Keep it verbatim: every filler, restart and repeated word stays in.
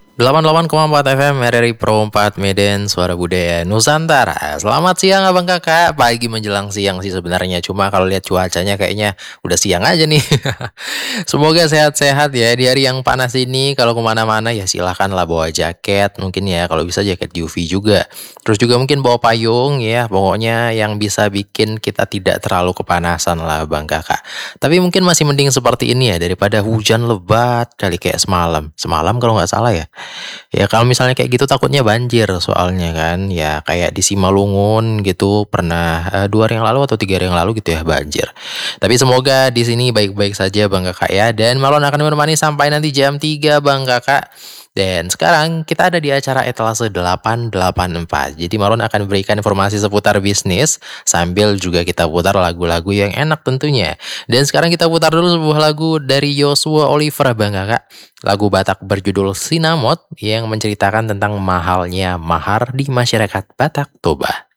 delapan puluh delapan koma empat F M R R I Pro empat Medan Suara Budaya Nusantara. Selamat siang abang kakak. Pagi menjelang siang sih sebenarnya. Cuma kalau lihat cuacanya kayaknya udah siang aja nih. Semoga sehat-sehat ya di hari yang panas ini. Kalau kemana-mana ya silahkanlah bawa jaket. Mungkin ya kalau bisa jaket U V juga. Terus juga mungkin bawa payung ya. Pokoknya yang bisa bikin kita tidak terlalu kepanasan lah bang kakak. Tapi mungkin masih mending seperti ini ya daripada hujan lebat kali kayak semalam. Semalam kalau nggak salah ya. Ya kalau misalnya kayak gitu takutnya banjir soalnya kan, ya kayak di Simalungun gitu pernah, eee, dua hari yang lalu atau tiga hari yang lalu gitu ya banjir. Tapi semoga di sini baik-baik saja Bang Kakak ya, dan Malon akan menemani sampai nanti jam tiga Bang Kakak. Dan sekarang kita ada di acara Etalase delapan delapan empat. Jadi Malon akan berikan informasi seputar bisnis, sambil juga kita putar lagu-lagu yang enak tentunya. Dan sekarang kita putar dulu sebuah lagu dari Joshua Oliver Bang Kakak. Lagu Batak berjudul Sinamot yang menceritakan tentang mahalnya mahar di masyarakat Batak Toba.